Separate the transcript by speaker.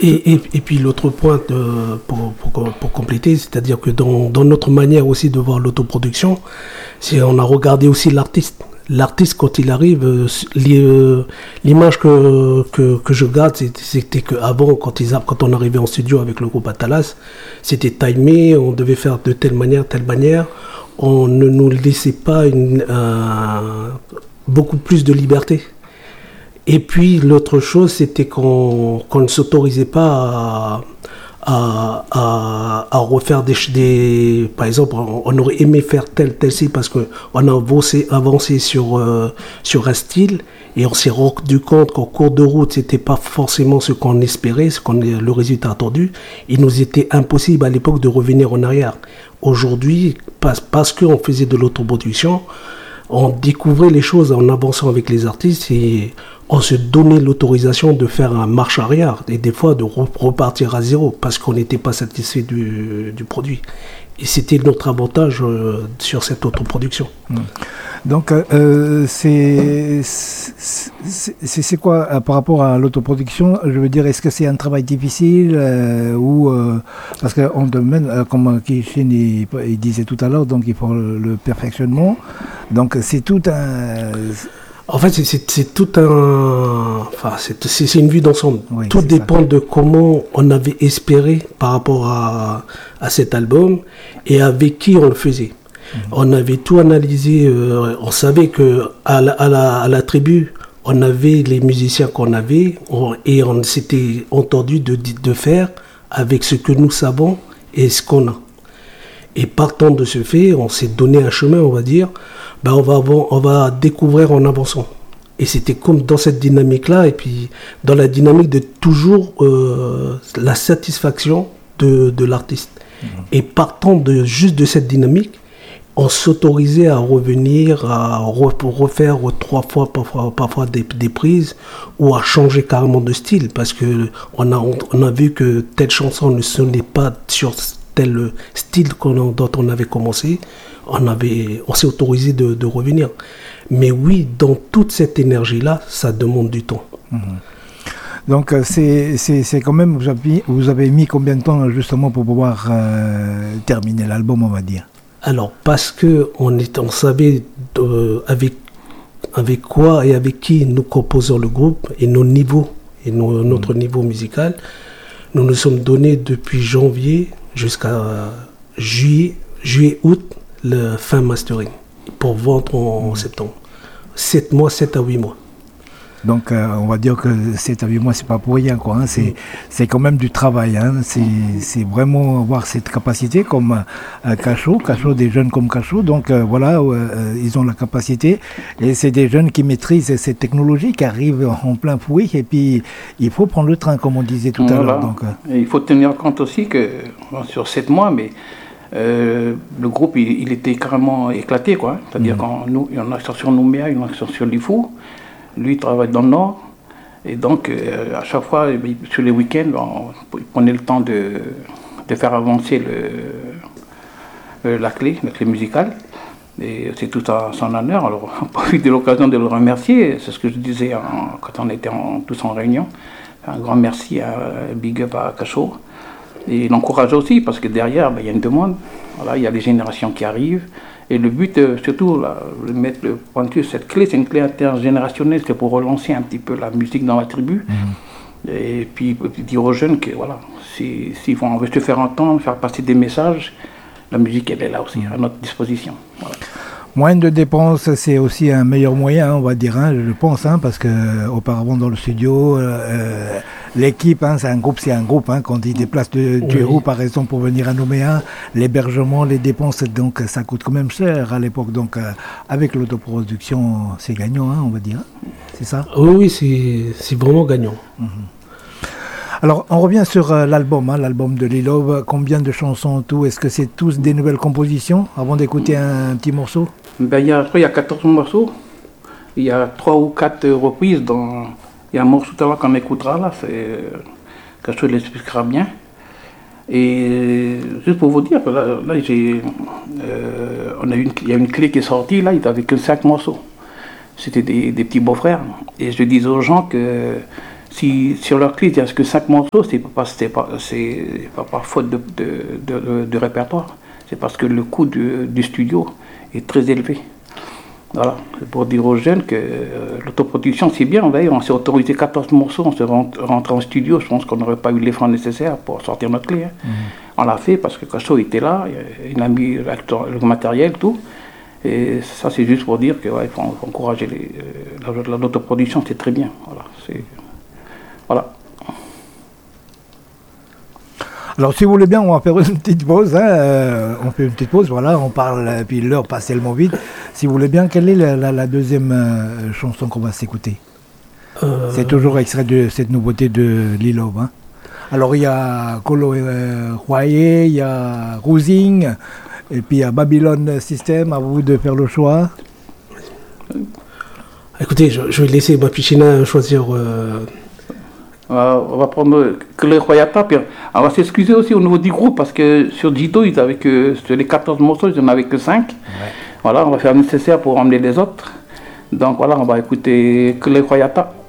Speaker 1: Et puis l'autre point pour compléter, c'est-à-dire que dans notre manière aussi de voir l'autoproduction, c'est on a regardé aussi l'artiste. L'artiste, quand il arrive, l'image que je garde, c'était qu'avant, quand on arrivait en studio avec le groupe Atalas, c'était timé, on devait faire de telle manière. On ne nous laissait pas beaucoup plus de liberté. Et puis l'autre chose, c'était qu'on ne s'autorisait pas à refaire par exemple, on aurait aimé faire tel style parce qu'on a avancé sur un style et on s'est rendu compte qu'en cours de route, c'était pas forcément ce qu'on espérait, le résultat attendu. Il nous était impossible à l'époque de revenir en arrière. Aujourd'hui, parce qu'on faisait de l'autoproduction, on découvrait les choses en avançant avec les artistes et on se donnait l'autorisation de faire un marche arrière et des fois de repartir à zéro parce qu'on n'était pas satisfait du produit. Et c'était notre avantage sur cette autoproduction.
Speaker 2: Donc, c'est quoi par rapport à l'autoproduction? Je veux dire, est-ce que c'est un travail difficile parce qu'on demande, comme Kishin il disait tout à l'heure, donc il faut le perfectionnement. Donc, c'est tout un...
Speaker 1: En fait, c'est tout un... Enfin, c'est une vue d'ensemble.
Speaker 2: Oui,
Speaker 1: tout dépend de comment on avait espéré par rapport à cet album et avec qui on le faisait. On avait tout analysé, on savait qu'à la tribu, on avait les musiciens qu'on avait et on s'était entendu de faire avec ce que nous savons et ce qu'on a. Et partant de ce fait, on s'est donné un chemin, on va dire, on va découvrir en avançant. Et c'était comme dans cette dynamique-là, et puis dans la dynamique de toujours la satisfaction de l'artiste. Et partant juste de cette dynamique, on s'autorisait à revenir, à refaire 3 fois, parfois des prises, ou à changer carrément de style, parce qu'on a vu que telle chanson ne sonnait pas sur tel style dont on avait commencé. On s'est autorisé de revenir. Mais oui, dans toute cette énergie-là, ça demande du temps.
Speaker 2: Donc c'est quand même, vous avez mis combien de temps justement pour pouvoir terminer l'album, on va dire?
Speaker 1: Alors, parce qu'on savait avec quoi et avec qui nous composons le groupe et nos niveaux et notre niveau musical, nous nous sommes donnés depuis janvier jusqu'à juillet-août le fin mastering pour vendre en septembre. 7 à 8 mois.
Speaker 2: Donc on va dire que 7 à 8 mois, c'est pas pour rien, quoi. C'est quand même du travail. C'est vraiment avoir cette capacité comme Cachot, des jeunes comme Cachot. Donc ils ont la capacité. Et c'est des jeunes qui maîtrisent cette technologie, qui arrivent en plein fouet. Et puis il faut prendre le train, comme on disait tout à l'heure. Donc,
Speaker 3: et il faut tenir compte aussi que sur 7 mois, mais le groupe il était carrément éclaté, quoi. C'est-à-dire qu'il y en a qui sont sur Nouméa, il y en a qui sont sur Lifou. Lui, il travaille dans le Nord. Et donc, à chaque fois, sur les week-ends, il prenait le temps de faire avancer la clé musicale. Et c'est tout à son honneur. Alors, on profite de l'occasion de le remercier. C'est ce que je disais quand on était tous en réunion. Un grand merci à Big Up à Cachot. Et il encourage aussi, parce que derrière, il y a une demande. Voilà, il y a des générations qui arrivent. Et le but, surtout, de mettre le pointu, cette clé, c'est une clé intergénérationnelle, c'est pour relancer un petit peu la musique dans la tribu. Et puis dire aux jeunes que, voilà, s'ils veulent se faire entendre, faire passer des messages, la musique, elle est là aussi, à notre disposition. Voilà.
Speaker 2: Moins de dépenses, c'est aussi un meilleur moyen, on va dire, je pense, parce que auparavant dans le studio, l'équipe, c'est un groupe. Quand ils déplacent du héros, par exemple, pour venir à Nouméa, l'hébergement, les dépenses, donc ça coûte quand même cher à l'époque. Donc avec l'autoproduction, c'est gagnant, on va dire. C'est ça?
Speaker 1: Oui, c'est vraiment gagnant.
Speaker 2: Alors, on revient sur l'album de Lilov. Combien de chansons tout? Est-ce que c'est tous des nouvelles compositions avant d'écouter un petit morceau?
Speaker 3: Il y a 14 morceaux. Il y a 3 ou 4 reprises. Il y a un morceau tout à l'heure qu'on écoutera, là, c'est quelque chose qui l'expliquera bien. Et juste pour vous dire, là il y a une clé qui est sortie, là, il n'y avait que 5 morceaux. C'était des petits beaux-frères. Et je disais aux gens que si sur leur clé, il n'y a que 5 morceaux, c'est pas par faute de répertoire. C'est parce que le coût du studio est très élevé. Voilà, c'est pour dire aux jeunes que l'autoproduction, c'est bien. On s'est autorisé 14 morceaux, on s'est rentré en studio. Je pense qu'on n'aurait pas eu les fonds nécessaires pour sortir notre clé. Hein. On l'a fait parce que Cachot était là, il a mis le matériel, tout. Et ça, c'est juste pour dire qu'il faut encourager l'autoproduction, c'est très bien. Voilà.
Speaker 2: Alors, si vous voulez bien, on va faire une petite pause. Hein. On fait une petite pause, voilà, on parle, puis l'heure passe tellement vite. Si vous voulez bien, quelle est la deuxième chanson qu'on va s'écouter? C'est toujours extrait de cette nouveauté de Lilov. Hein. Alors, il y a Colo Royer, il y a Rousing, et puis il y a Babylon System. À vous de faire le choix.
Speaker 1: Écoutez, je vais laisser Bapichina choisir...
Speaker 3: On va prendre que les Royata, puis on va s'excuser aussi au niveau du groupe parce que sur Jito, ils avaient que sur les 14 morceaux, ils n'en avaient que 5. Ouais. Voilà, on va faire le nécessaire pour emmener les autres. Donc voilà, on va écouter que les Royata.